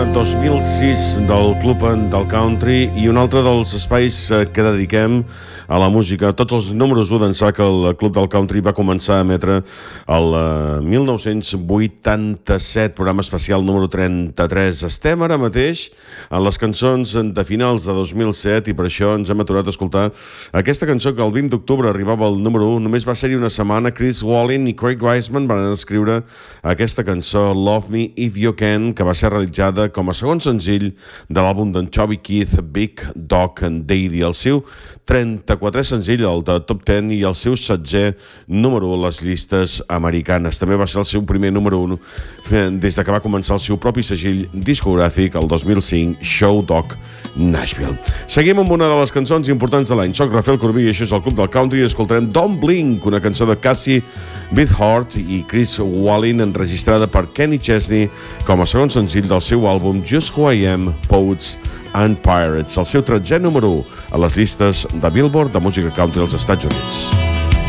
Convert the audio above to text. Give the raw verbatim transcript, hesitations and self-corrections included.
dos mil sis del Club del Country i un altre dels espais que dediquem a la música. Tots els números u d'ençà que el Club del Country va començar a emetre el mil nou-cents vuitanta-set, programa especial número trenta-tres. Estem ara mateix en les cançons de finals de dos mil set i per això ens hem aturat a escoltar aquesta cançó que el vint d'octubre arribava al número u. Només va ser-hi una setmana. Chris Wallin i Craig Wiseman van escriure aquesta cançó Love Me If You Can, que va ser realitzada com a segon senzill de l'àlbum d'en Toby Keith, Big Dog and Daddy, el seu trenta-quatrè senzill, el de Top deu, i el seu setzè número u a les llistes americanes. També va ser el seu primer número u des de que va començar el seu propi segell discogràfic el dos mil cinc, Show Dog Nashville. Seguim amb una de les cançons importants de l'any. Soc Rafael Corbí i això és el Club del Country i escoltarem Don't Blink, una cançó de Cassie Beathard i Chris Wallin, enregistrada per Kenny Chesney com a segon senzill del seu àlbum Just Who I Am, Poets and Pirates, el seu tretzè número u a les llistes de Billboard de música country als Estats Units.